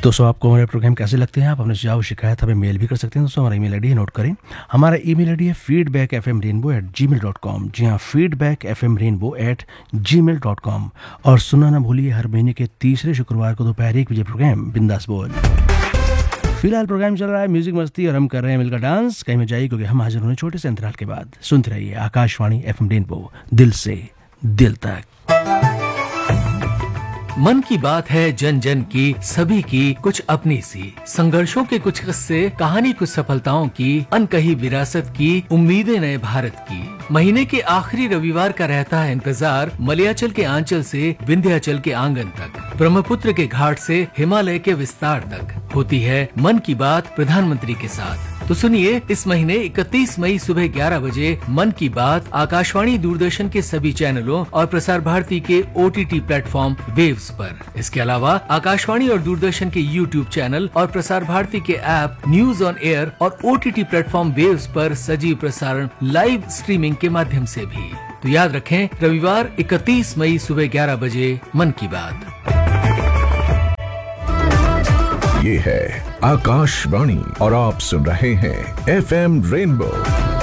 दोस्तों आपको हमारे प्रोग्राम कैसे लगते हैं? आप अपने सुझाव शिकायत हमें मेल भी कर सकते हैं। दोस्तों हमारा ईमेल आईडी नोट करें। हमारा ईमेल आईडी है feedbackfmrainbow@gmail.com। जी हाँ, feedbackfmrainbow@gmail.com। और सुनना ना भूलिए हर महीने के तीसरे शुक्रवार को दोपहर 1 बजे प्रोग्राम बिंदास बोल। फिलहाल प्रोग्राम चल रहा है म्यूजिक मस्ती और हम कर रहे हैं मिलकर डांस। कहीं में जाइए क्योंकि हम हाजिर होने छोटे से अंतराल के बाद। सुनते रहिए आकाशवाणी एफएम रेनबो, दिल से दिल तक। मन की बात है जन जन की, सभी की कुछ अपनी सी, संघर्षों के कुछ किस्से, कहानी कुछ सफलताओं की, अनकही विरासत की, उम्मीदें नए भारत की। महीने के आखिरी रविवार का रहता है इंतजार, मलयाचल के आंचल से विंध्याचल के आंगन तक, ब्रह्मपुत्र के घाट से हिमालय के विस्तार तक होती है मन की बात प्रधानमंत्री के साथ। तो सुनिए इस महीने 31 मई सुबह 11 बजे मन की बात आकाशवाणी दूरदर्शन के सभी चैनलों और प्रसार भारती के OTT प्लेटफॉर्म वेव्स पर। इसके अलावा आकाशवाणी और दूरदर्शन के YouTube चैनल और प्रसार भारती के ऐप न्यूज ऑन एयर और OTT प्लेटफॉर्म वेव्स पर सजीव प्रसारण लाइव स्ट्रीमिंग के माध्यम से भी। तो याद रखें, रविवार 31 मई सुबह 11 बजे मन की बात। ये है आकाशवाणी और आप सुन रहे हैं FM रेनबो।